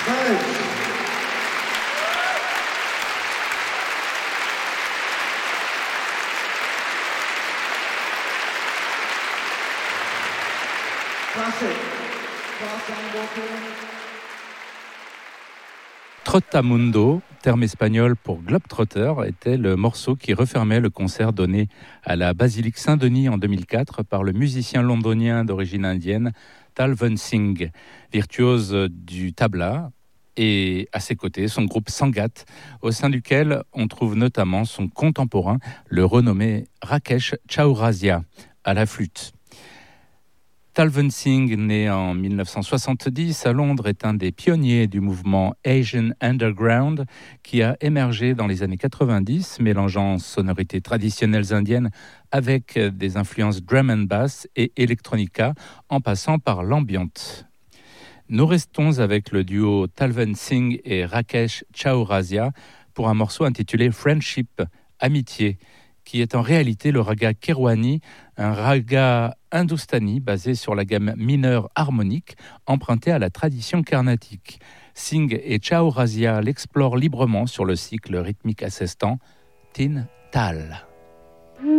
stage. Classic. Trotamundo, terme espagnol pour globetrotter, était le morceau qui refermait le concert donné à la basilique Saint-Denis en 2004 par le musicien londonien d'origine indienne Talvin Singh, virtuose du tabla, et à ses côtés son groupe Sangat, au sein duquel on trouve notamment son contemporain, le renommé Rakesh Chaurasia, à la flûte. Talvin Singh, né en 1970 à Londres, est un des pionniers du mouvement Asian Underground qui a émergé dans les années 90, mélangeant sonorités traditionnelles indiennes avec des influences drum and bass et electronica, en passant par l'ambient. Nous restons avec le duo Talvin Singh et Rakesh Chaurasia pour un morceau intitulé Friendship, Amitié, qui est en réalité le raga Kirwani, un raga hindustani basé sur la gamme mineure harmonique empruntée à la tradition carnatique. Singh et Chaurasia l'explorent librement sur le cycle rythmique assistant Tin Tal.